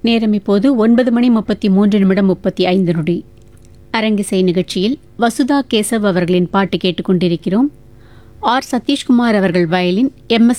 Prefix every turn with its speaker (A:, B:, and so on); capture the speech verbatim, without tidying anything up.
A: நேரம் இப்போது ஒன்பது மணி முப்பத்தி மூன்று நிமிடம் முப்பத்தி ஐந்து நொடி. அரங்கிசை நிகழ்ச்சியில் வசுதா கேசவ் அவர்களின் பாட்டு கேட்டுக்கொண்டிருக்கிறோம். ஆர் சதீஷ்குமார் அவர்கள் வயலின், எம் எஸ்